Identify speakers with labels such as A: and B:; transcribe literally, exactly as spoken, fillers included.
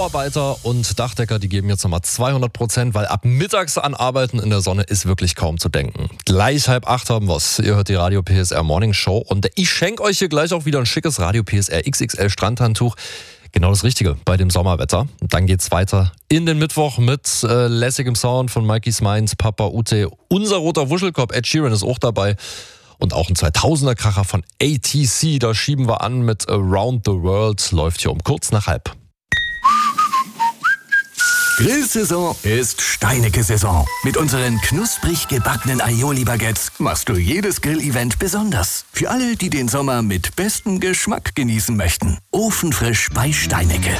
A: Bauarbeiter und Dachdecker, die geben jetzt nochmal zweihundert Prozent, weil ab mittags an Arbeiten in der Sonne ist wirklich kaum zu denken. Gleich halb acht haben wir's. Ihr hört die Radio P S R Morning Show und ich schenke euch hier gleich auch wieder ein schickes Radio P S R X X L Strandhandtuch. Genau das Richtige bei dem Sommerwetter. Dann geht's weiter in den Mittwoch mit äh, lässigem Sound von Mikey's Mind, Papa Ute. Unser roter Wuschelkopf, Ed Sheeran, ist auch dabei. Und auch ein zweitausender Kracher von A T C. Da schieben wir an mit Around the World. Läuft hier um kurz nach halb.
B: Grillsaison ist Steinecke-Saison. Mit unseren knusprig gebackenen Aioli-Baguettes machst du jedes Grillevent besonders. Für alle, die den Sommer mit bestem Geschmack genießen möchten. Ofenfrisch bei Steinecke.